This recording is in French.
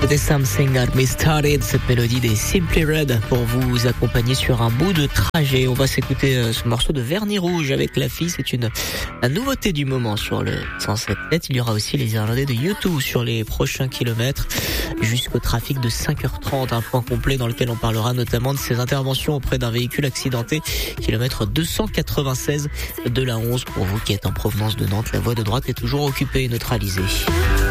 Écoutez Something Got Me Started, cette mélodie des Simply Red pour vous accompagner sur un bout de trajet. On va s'écouter ce morceau de Vernis Rouge avec la fille. C'est la nouveauté du moment sur le 107.7. Il y aura aussi les Irlandais de U2 sur les prochains kilomètres jusqu'au trafic de 5h30. Un point complet dans lequel on parlera notamment de ces interventions auprès d'un véhicule accidenté. Kilomètre 296 de la 11. Pour vous qui êtes en provenance de Nantes, la voie de droite est toujours occupée et neutralisée.